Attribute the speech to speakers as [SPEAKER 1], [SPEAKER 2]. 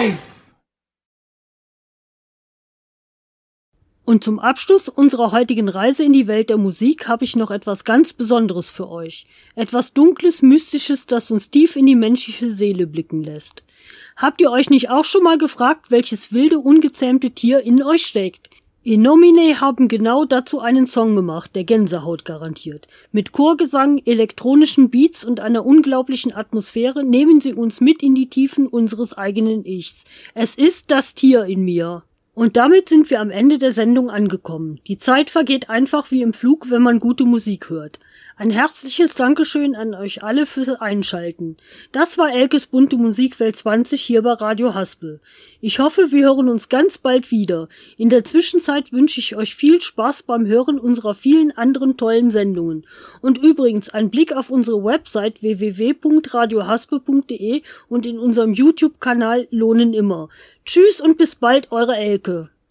[SPEAKER 1] live! Und zum Abschluss unserer heutigen Reise in die Welt der Musik habe ich noch etwas ganz Besonderes für euch. Etwas Dunkles, Mystisches, das uns tief in die menschliche Seele blicken lässt. Habt ihr euch nicht auch schon mal gefragt, welches wilde, ungezähmte Tier in euch steckt? Innomine haben genau dazu einen Song gemacht, der Gänsehaut garantiert. Mit Chorgesang, elektronischen Beats und einer unglaublichen Atmosphäre nehmen sie uns mit in die Tiefen unseres eigenen Ichs. Es ist das Tier in mir. Und damit sind wir am Ende der Sendung angekommen. Die Zeit vergeht einfach wie im Flug, wenn man gute Musik hört. Ein herzliches Dankeschön an euch alle fürs Einschalten. Das war Elkes bunte Musikwelt 20 hier bei Radio Haspel. Ich hoffe, wir hören uns ganz bald wieder. In der Zwischenzeit wünsche ich euch viel Spaß beim Hören unserer vielen anderen tollen Sendungen. Und übrigens, ein Blick auf unsere Website www.radiohaspel.de und in unserem YouTube-Kanal lohnen immer. Tschüss und bis bald, eure Elke.